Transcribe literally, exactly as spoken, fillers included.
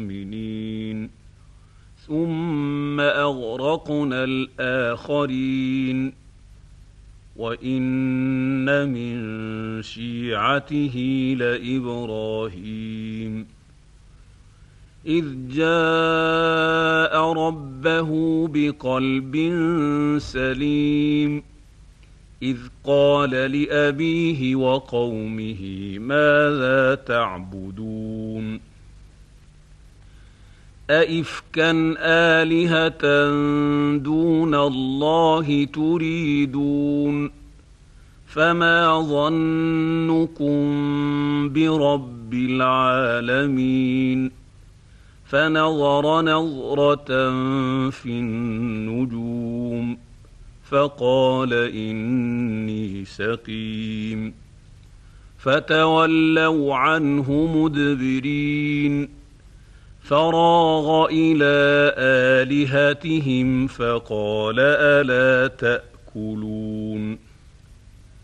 المؤمنين ثم أغرقنا الآخرين وإن من شيعته لإبراهيم إذ جاء ربه بقلب سليم إذ قال لأبيه وقومه ماذا تعبدون أئفكا آلهة دون الله تريدون فما ظنكم برب العالمين فنظر نظرة في النجوم فقال إني سقيم فتولوا عنه مدبرين فراغ إلى آلهتهم فقال ألا تأكلون